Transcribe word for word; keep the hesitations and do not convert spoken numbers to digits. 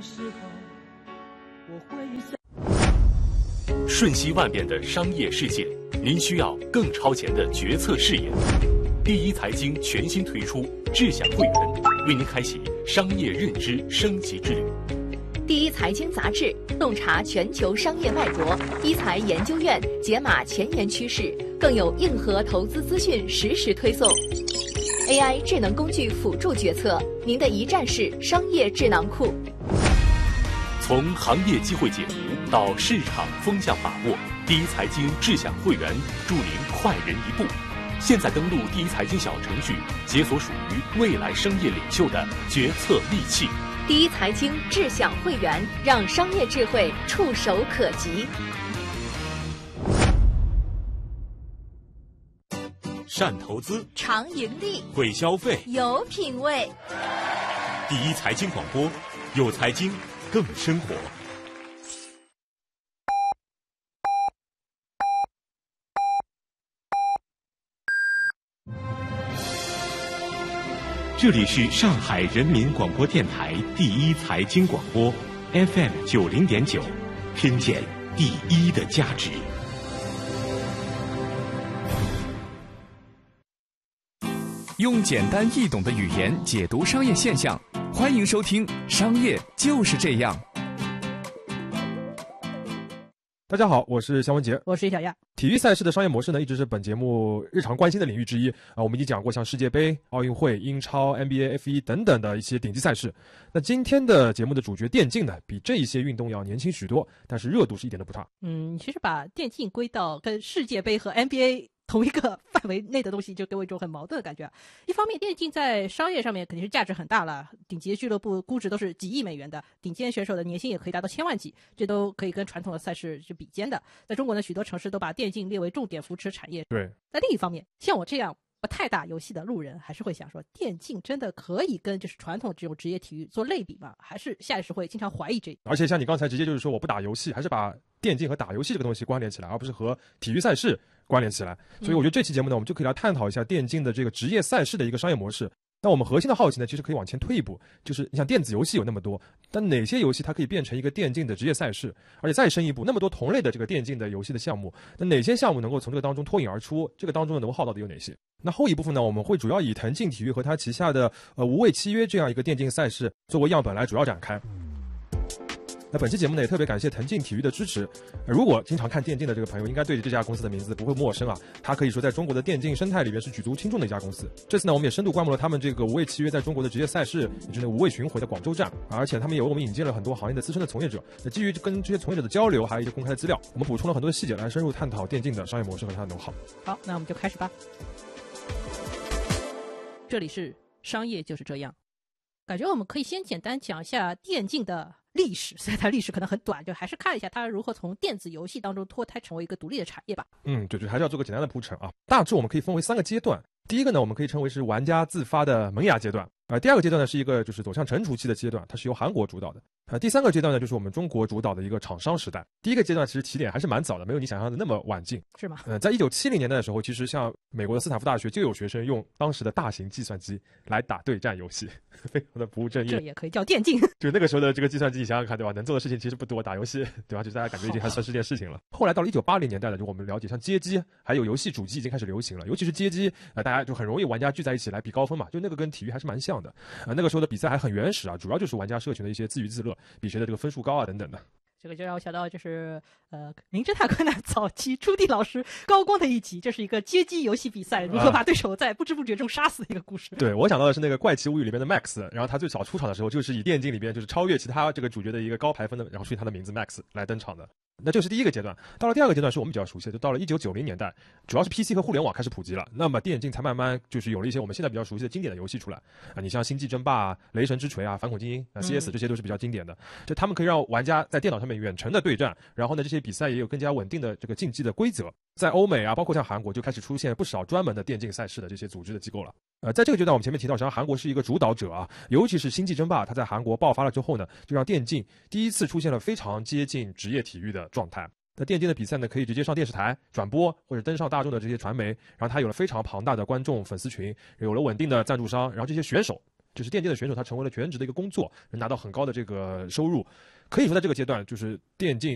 时候，我会想。 瞬息万变的商业世界，您需要更超前的决策视野。第一财经全新推出智享会员，为您开启商业认知升级之旅。 第一财经杂志洞察全球商业脉搏，一财研究院解码前沿趋势，更有硬核投资资讯实时推送。A I 智能工具辅助决策，您的一站式商业智囊库。 从行业机会解读到市场风向把握，第一财经智享会员助您快人一步。现在登录第一财经小程序，解锁属于未来商业领袖的决策利器。 第一财经智享会员，让商业智慧触手可及。 善投资， 常盈利， 会消费， 有品位。 第一财经广播，有财经更生活。这里是上海人民广播电台第一财经广播 F M 九零点九，听见第一的价值。 用简单易懂的语言解读商业现象，欢迎收听《商业就是这样》。 大家好，我是肖文杰， 我是小亚。 体育赛事的商业模式呢，一直是本节目日常关心的领域之一啊。我们已经讲过像世界杯、奥运会、英超、N B A、F 一 等等的一些顶级赛事。那今天的节目的主角电竞呢，比这一些运动要年轻许多，但是热度是一点都不差。 嗯，其实把电竞归到跟世界杯和 N B A同一个范围内的东西，就给我一种很矛盾的感觉。一方面，电竞在商业上面肯定是价值很大了，顶级俱乐部估值都是几亿美元的，顶尖选手的年薪也可以达到千万级，这都可以跟传统的赛事是比肩的。在中国呢，许多城市都把电竞列为重点扶持产业。 对。 在另一方面，像我这样不太打游戏的路人，还是会想说，电竞真的可以跟就是传统这种职业体育做类比吗？还是下意识会经常怀疑这。 而且像你刚才直接就是说我不打游戏，还是把电竞和打游戏这个东西关联起来，而不是和体育赛事关联起来。所以我觉得这期节目呢，我们就可以来探讨一下电竞的这个职业赛事的一个商业模式。那我们核心的好奇呢，其实可以往前推一步，就是你想电子游戏有那么多，但哪些游戏它可以变成一个电竞的职业赛事？而且再深一步，那么多同类的这个电竞的游戏的项目，那哪些项目能够从这个当中脱颖而出？这个当中的能耗到底有哪些？那后一部分呢，我们会主要以腾讯体育和它旗下的呃无畏契约这样一个电竞赛事作为样本来主要展开。那本期节目呢，也特别感谢腾讯体育的支持。如果经常看电竞的这个朋友，应该对这家公司的名字不会陌生啊。它可以说在中国的电竞生态里边是举足轻重的一家公司。这次呢，我们也深度观摩了他们这个无畏契约在中国的职业赛事，也就是无畏巡回的广州站，而且他们也为我们引荐了很多行业的资深的从业者。那基于跟这些从业者的交流，还有一些公开的资料，我们补充了很多的细节来深入探讨电竞的商业模式和它的能耗。 好，那我们就开始吧。这里是商业就是这样。感觉我们可以先简单讲一下电竞的历史，虽然它历史可能很短，就还是看一下它如何从电子游戏当中脱胎成为一个独立的产业吧。 嗯，对对，还是要做个简单的铺陈啊。大致我们可以分为三个阶段。第一个呢，我们可以称为是玩家自发的萌芽阶段。呃，第二个阶段呢，是一个就是走向成熟期的阶段，它是由韩国主导的。呃，第三个阶段呢，就是我们中国主导的一个厂商时代。第一个阶段其实起点还是蛮早的，没有你想象的那么晚近， 是吗？ 呃，在一九七零年代的时候，其实像美国的斯坦福大学就有学生用当时的大型计算机来打对战游戏，非常的不务正业。 这也可以叫电竞。 就那个时候的这个计算机，你想想看，对吧？能做的事情其实不多，打游戏，对吧？就大家感觉已经还算是件事情了。后来到了一九八零年代呢，就我们了解，像街机还有游戏主机已经开始流行了，尤其是街机，呃，大家就很容易玩家聚在一起来比高分嘛，就那个跟体育还是蛮像的。呃，那个时候的比赛还很原始啊，主要就是玩家社群的一些自娱自乐，比谁的这个分数高啊等等的。 这个就让我想到，就是呃，名侦探柯南早期朱棣老师高光的一集，这是一个街机游戏比赛，如何把对手在不知不觉中杀死的一个故事。 对，我想到的是那个《怪奇物语》里面的 Max， 然后他最早出场的时候，就是以电竞里边就是超越其他这个主角的一个高排分的，然后是以他的名字 Max 来登场的。那这是第一个阶段。到了第二个阶段是我们比较熟悉的，就到了一九九零年代，主要是 P C 和互联网开始普及了，那么电竞才慢慢就是有了一些我们现在比较熟悉的经典的游戏出来啊，你像星际争霸啊、雷神之锤啊、反恐精英啊、C S 这些都是比较经典的，就他们可以让玩家在电脑上面远程的对战，然后呢这些比赛也有更加稳定的这个竞技的规则。在欧美啊，包括像韩国就开始出现不少专门的电竞赛事的这些组织的机构了。呃，在这个阶段我们前面提到，实际上韩国是一个主导者啊，尤其是星际争霸，它在韩国爆发了之后呢，就让电竞第一次出现了非常接近职业体育的状态。那电竞的比赛呢，可以直接上电视台转播，或者登上大众的这些传媒，然后它有了非常庞大的观众粉丝群，有了稳定的赞助商，然后这些选手就是电竞的选手他成为了全职的一个工作，能拿到很高的这个收入。可以说在这个阶段，就是电竞